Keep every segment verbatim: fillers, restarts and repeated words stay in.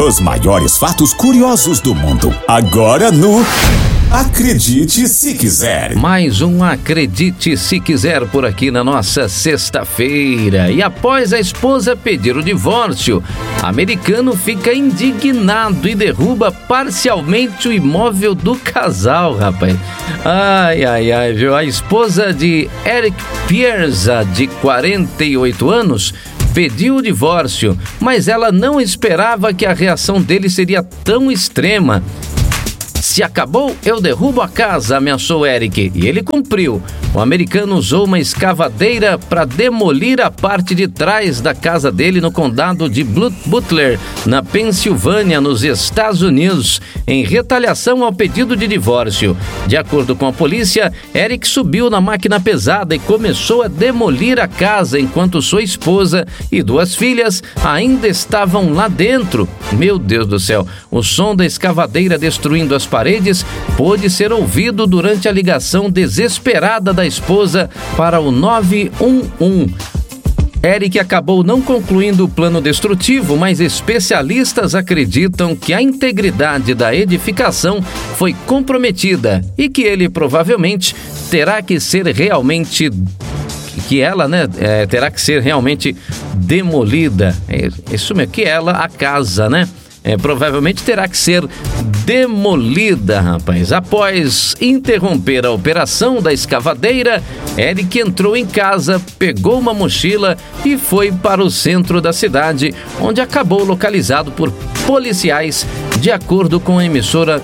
Os maiores fatos curiosos do mundo. Agora no Acredite Se Quiser. Mais um Acredite Se Quiser por aqui na nossa sexta-feira. E após a esposa pedir o divórcio, americano fica indignado e derruba parcialmente o imóvel do casal, rapaz. Ai, ai, ai, viu? A esposa de Eric Pierza, de quarenta e oito anos, pediu o divórcio, mas ela não esperava que a reação dele seria tão extrema. Se acabou, eu derrubo a casa, ameaçou Eric, e ele cumpriu. O americano usou uma escavadeira para demolir a parte de trás da casa dele no condado de Butler, na Pensilvânia, nos Estados Unidos, em retaliação ao pedido de divórcio. De acordo com a polícia, Eric subiu na máquina pesada e começou a demolir a casa enquanto sua esposa e duas filhas ainda estavam lá dentro. Meu Deus do céu, o som da escavadeira destruindo as paredes pôde ser ouvido durante a ligação desesperada da esposa para o nove um um. Eric acabou não concluindo o plano destrutivo, mas especialistas acreditam que a integridade da edificação foi comprometida e que ele provavelmente terá que ser realmente que ela, né, é, terá que ser realmente demolida. É, isso mesmo, que ela, a casa, né? É, provavelmente terá que ser demolida, rapaz. Após interromper a operação da escavadeira, Eric entrou em casa, pegou uma mochila e foi para o centro da cidade, onde acabou localizado por policiais, de acordo com a emissora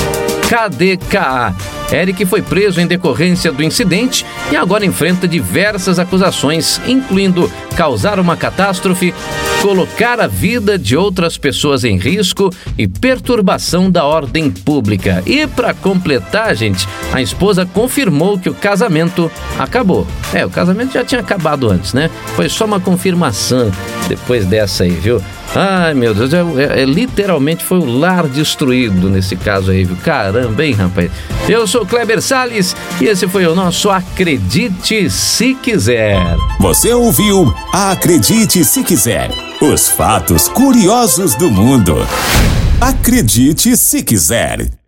K D K A. Eric foi preso em decorrência do incidente e agora enfrenta diversas acusações, incluindo causar uma catástrofe, colocar a vida de outras pessoas em risco e perturbação da ordem pública. E para completar, gente, a esposa confirmou que o casamento acabou. É, o casamento já tinha acabado antes, né? Foi só uma confirmação depois dessa aí, viu? Ai, meu Deus, é, é, é, literalmente foi o lar destruído nesse caso aí, viu? Caramba, hein, rapaz? Eu sou Kleber Salles e esse foi o nosso Acredite Se Quiser. Você ouviu Acredite Se Quiser. Os fatos curiosos do mundo. Acredite Se Quiser.